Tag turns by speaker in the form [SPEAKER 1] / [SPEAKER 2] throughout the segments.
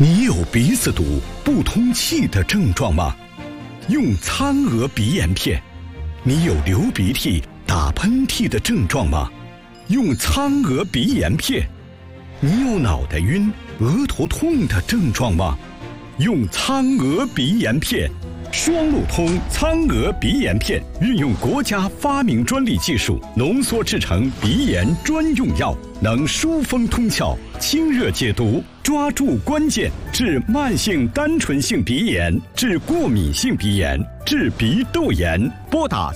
[SPEAKER 1] 你有鼻子堵、不通气的症状吗？用苍娥鼻炎片。你有流鼻涕、打喷嚏的症状吗？用苍娥鼻炎片。你有脑袋晕、额头痛的症状吗？用苍娥鼻炎片。双路通苍娥鼻炎片运用国家发明专利技术浓缩制成鼻炎专用药，能疏风通窍、清热解毒，抓住关键，治慢性单纯性鼻炎，治过敏性鼻炎，治鼻窦炎。拨打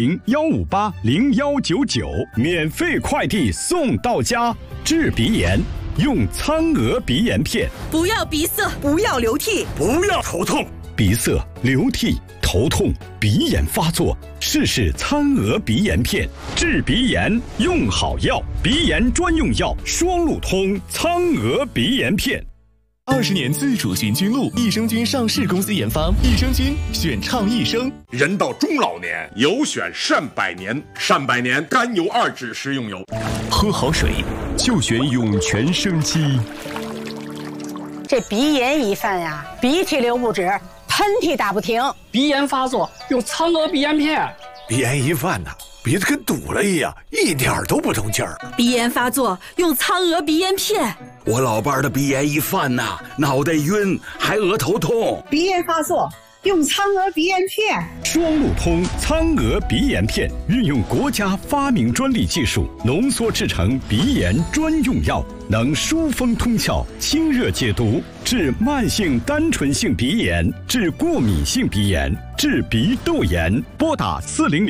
[SPEAKER 1] 400-158-0199，免费快递送到家。治鼻炎用苍娥鼻炎片。
[SPEAKER 2] 不要鼻塞，不要流涕，
[SPEAKER 3] 不要头痛。
[SPEAKER 1] 鼻塞、流涕、头痛、鼻炎发作，试试苍娥鼻炎片，治鼻炎用好药，鼻炎专用药，双路通苍娥鼻炎片。
[SPEAKER 4] 20年自主循菌露，益生菌上市公司研发，益生菌选畅益生。
[SPEAKER 3] 人到中老年，有选善百年，善百年甘油2酯食用油。
[SPEAKER 4] 喝好水就选涌泉生机。
[SPEAKER 5] 这鼻炎一犯呀，鼻涕流不止，喷嚏打不停，
[SPEAKER 6] 鼻炎发作用苍娥鼻炎片。
[SPEAKER 7] 鼻炎一犯呢，鼻子跟堵了一样，一点都不通气儿。
[SPEAKER 2] 鼻炎发作用苍娥鼻炎片。
[SPEAKER 8] 我老伴儿的鼻炎一犯呐，脑袋晕，还额头痛。
[SPEAKER 5] 鼻炎发作用苍娥鼻炎片。
[SPEAKER 1] 双路通苍娥鼻炎片运用国家发明专利技术浓缩制成鼻炎专用药，能疏风通窍、清热解毒，治慢性单纯性鼻炎，治过敏性鼻炎，治鼻窦炎。拨打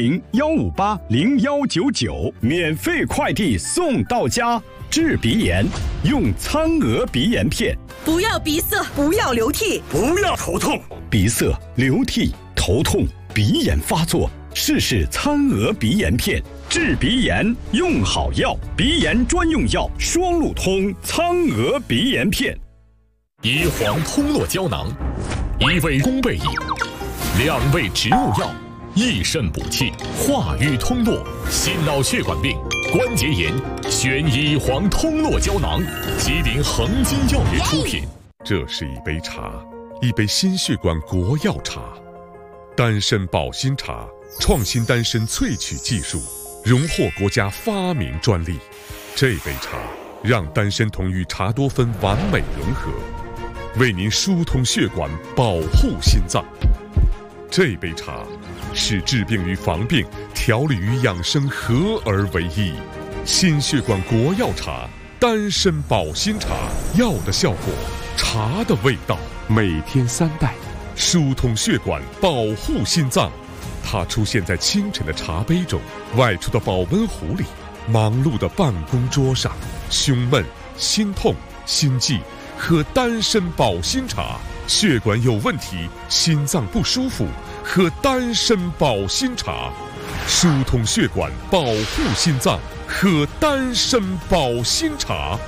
[SPEAKER 1] 400-158-0199，免费快递送到家。治鼻炎用苍娥鼻炎片。
[SPEAKER 2] 不要鼻塞，
[SPEAKER 5] 不要流涕，
[SPEAKER 3] 不要头痛。
[SPEAKER 1] 鼻塞、流涕、头痛、鼻炎发作，试试苍娥鼻炎片，治鼻炎用好药，鼻炎专用药，双路通苍娥鼻炎片。
[SPEAKER 4] 乙黄通络胶囊，1味宫贝饮，2味植物药，益肾补气，化瘀通络，心脑血管病、关节炎，选乙黄通络胶囊，吉林恒金药业出品。
[SPEAKER 9] 这是一杯茶，一杯心血管国药茶，丹参保心茶，创新丹参萃取技术，荣获国家发明专利。这杯茶让丹参酮与茶多酚完美融合，为您疏通血管，保护心脏。这杯茶是治病与防病、调理与养生合而为一。心血管国药茶，丹参保心茶，药的效果，茶的味道，每天3袋，疏通血管，保护心脏。它出现在清晨的茶杯中，外出的保温壶里，忙碌的办公桌上。胸闷、心痛、心悸，喝丹参保心茶。血管有问题，心脏不舒服，喝丹参保心茶。疏通血管，保护心脏，喝丹参保心茶。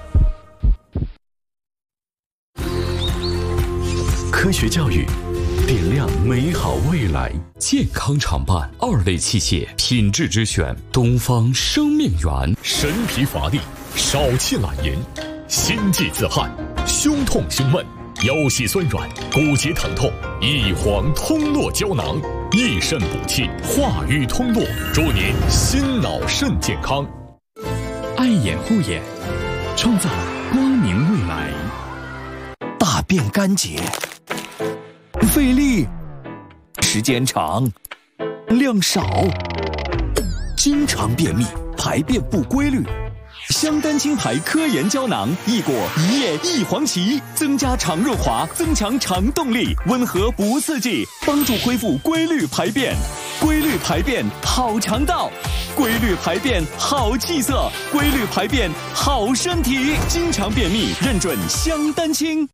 [SPEAKER 4] 科学教育，点亮美好未来。健康常伴2类器械，品质之选，东方生命源。神疲乏力，少气懒言，心悸自汗，胸痛胸闷，腰膝酸软，骨节疼痛，乙黄通络胶囊，益肾补气，化瘀通络，祝您心脑肾健康。爱眼护眼，创造光明未来。
[SPEAKER 8] 大便干结，费力，时间长，量少，经常便秘，排便不规律。香丹青牌科研胶囊，益果一叶益黄芪，增加肠润滑，增强肠动力，温和不刺激，帮助恢复规律排便。规律排便好肠道，规律排便好气色，规律排便好身体。经常便秘，认准香丹青。